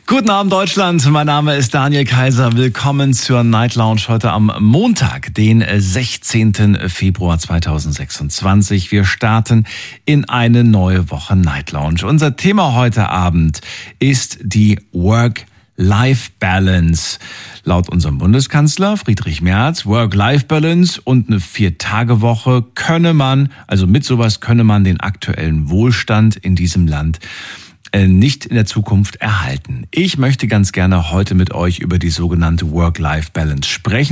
Guten Abend Deutschland, mein Name ist Daniel Kaiser. Willkommen zur Night Lounge heute am Montag, den 16. Februar 2026. Wir starten in eine neue Woche Night Lounge. Unser Thema heute Abend ist die Work-Life-Balance. Laut unserem Bundeskanzler Friedrich Merz, Work-Life-Balance und eine 4-Tage-Woche mit sowas könne man den aktuellen Wohlstand in diesem Land nicht in der Zukunft erhalten. Ich möchte ganz gerne heute mit euch über die sogenannte Work-Life-Balance sprechen.